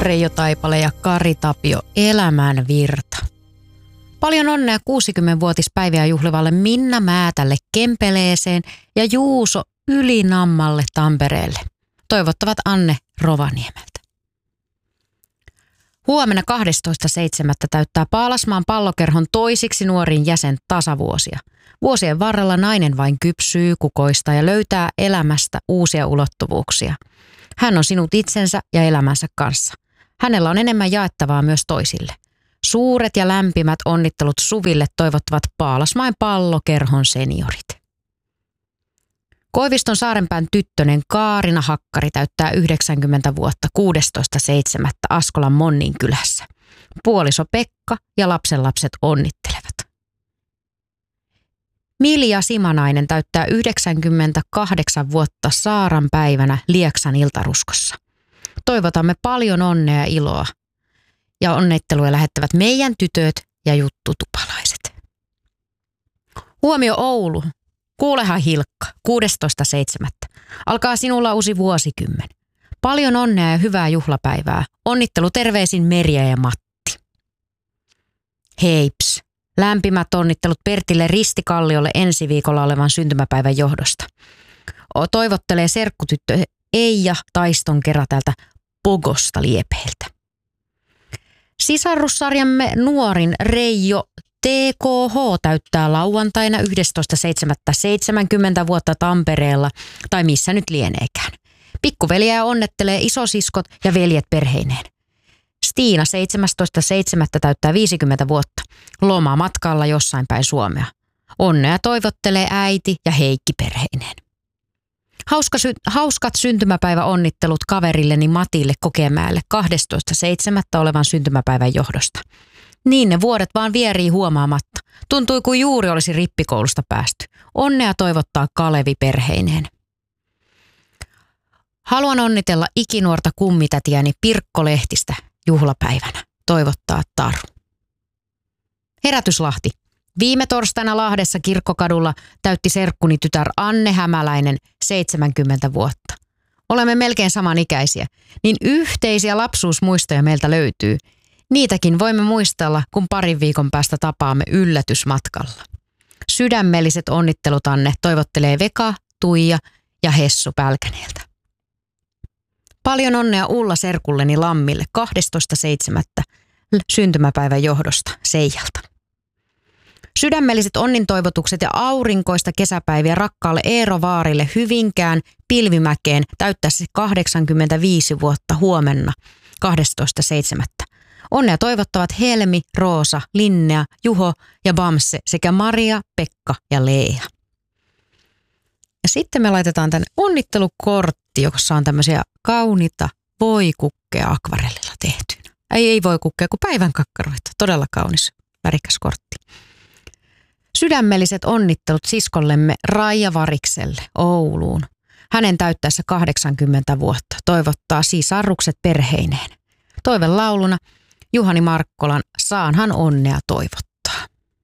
Reijo Taipale ja Kari Tapio, elämän virta. Paljon onnea 60-vuotispäiviä juhlivalle Minna Määtälle Kempeleeseen ja Juuso Ylinammalle Tampereelle. Toivottavat Anne Rovaniemeltä. Huomenna 12.7. täyttää Paalasmaan pallokerhon toisiksi nuorin jäsen tasavuosia. Vuosien varrella nainen vain kypsyy, kukoistaa ja löytää elämästä uusia ulottuvuuksia. Hän on sinut itsensä ja elämänsä kanssa. Hänellä on enemmän jaettavaa myös toisille. Suuret ja lämpimät onnittelut Suville toivottavat Paalasmain pallokerhon seniorit. Koiviston Saarenpään tyttönen Kaarina Hakkari täyttää 90 vuotta 16.7. Askolan Monnin kylässä. Puoliso Pekka ja lapsenlapset onnittelevat. Milja Simanainen täyttää 98 vuotta Saaran päivänä Lieksan iltaruskossa. Toivotamme paljon onnea ja iloa. Ja onnitteluja lähettävät meidän tytöt ja juttutupalaiset. Huomio Oulu. Kuulehan Hilkka, 16.7. Alkaa sinulla uusi vuosikymmen. Paljon onnea ja hyvää juhlapäivää. Onnittelu terveisin Merja ja Matti. Heips. Lämpimät onnittelut Pertille Ristikalliolle ensi viikolla olevan syntymäpäivän johdosta. Toivottelee serkkutyttö Eija Taiston Kerätältä Pogosta Liepeiltä. Sisarussarjamme nuorin Reijo TKH täyttää lauantaina 11.7. 70 vuotta Tampereella, tai missä nyt lieneekään. Pikkuveliä onnettelee isosiskot ja veljet perheineen. Stiina 17.7. täyttää 50 vuotta, lomamatkalla jossain päin Suomea. Onnea toivottelee äiti ja Heikki perheineen. Hauskat syntymäpäiväonnittelut kaverilleni Matille Kokemäelle 12.7. olevan syntymäpäivän johdosta. Niin ne vuodet vaan vierii huomaamatta. Tuntui kuin juuri olisi rippikoulusta päästy. Onnea toivottaa Kalevi perheineen. Haluan onnitella ikinuorta kummitätiäni Pirkko Lehtistä juhlapäivänä. Toivottaa Taru. Herätyslahti. Viime torstaina Lahdessa Kirkkokadulla täytti serkkuni tytär Anne Hämäläinen 70 vuotta. Olemme melkein samanikäisiä, niin yhteisiä lapsuusmuistoja meiltä löytyy. Niitäkin voimme muistella, kun parin viikon päästä tapaamme yllätysmatkalla. Sydämelliset onnittelut Anne toivottelee Veka, Tuija ja Hessu Pälkäneeltä. Paljon onnea Ulla serkulleni Lammille 12.7. syntymäpäivän johdosta Seijalta. Sydämelliset onnintoivotukset ja aurinkoista kesäpäiviä rakkaalle Eero Vaarille Hyvinkään Pilvimäkeen täyttäisi 85 vuotta huomenna 12.7. Onnea toivottavat Helmi, Roosa, Linnea, Juho ja Bamse sekä Maria, Pekka ja Leea. Ja sitten me laitetaan tänne onnittelukortti, jossa on tämmöisiä kauniita voikukkeja akvarellilla tehtynä. Ei voikukkeja, kuin päivän kakkaroita. Todella kaunis, värikäs kortti. Sydämelliset onnittelut siskollemme Raija Varikselle Ouluun. Hänen täyttäessä 80 vuotta toivottaa sisarukset perheineen. Toivelauluna Juhani Markkolan Saanhan onnea toivottaa.